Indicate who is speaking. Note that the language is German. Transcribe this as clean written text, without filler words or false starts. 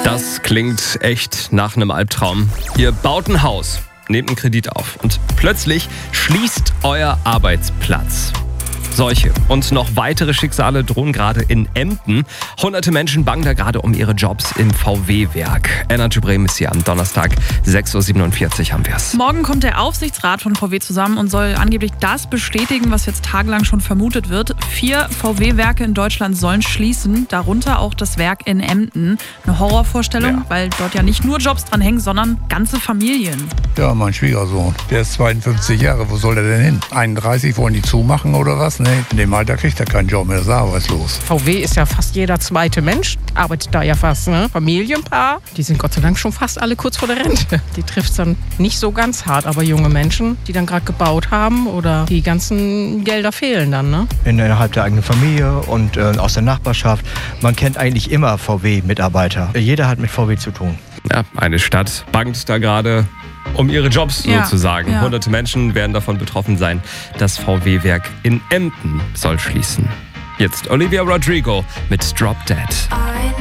Speaker 1: Das klingt echt nach einem Albtraum. Ihr baut ein Haus, nehmt einen Kredit auf und plötzlich schließt euer Arbeitsplatz. Solche und noch weitere Schicksale drohen gerade in Emden. Hunderte Menschen bangen da gerade um ihre Jobs im VW-Werk. Energy Bremen ist hier am Donnerstag, 6.47 Uhr haben wir es.
Speaker 2: Morgen kommt der Aufsichtsrat von VW zusammen und soll angeblich das bestätigen, was jetzt tagelang schon vermutet wird. 4 VW-Werke in Deutschland sollen schließen, darunter auch das Werk in Emden. Eine Horrorvorstellung, weil dort ja nicht nur Jobs dran hängen, sondern ganze Familien.
Speaker 3: Ja, mein Schwiegersohn, der ist 52 Jahre, wo soll er denn hin? 31, wollen die zumachen oder was? Nee, in dem Alter kriegt er keinen Job mehr, ist arbeitslos.
Speaker 4: VW ist ja fast jeder zweite Mensch, arbeitet da ja fast, ne? Familienpaar, die sind Gott sei Dank schon fast alle kurz vor der Rente. Die trifft es dann nicht so ganz hart, aber junge Menschen, die dann gerade gebaut haben oder die ganzen Gelder fehlen dann, ne?
Speaker 5: Innerhalb der eigenen Familie und aus der Nachbarschaft. Man kennt eigentlich immer VW-Mitarbeiter. Jeder hat mit VW zu tun.
Speaker 1: Ja, eine Stadt bangt da gerade um ihre Jobs sozusagen.
Speaker 2: Ja.
Speaker 1: Hunderte Menschen werden davon betroffen sein. Das VW-Werk in Emden soll schließen. Jetzt Olivia Rodrigo mit Drop Dead.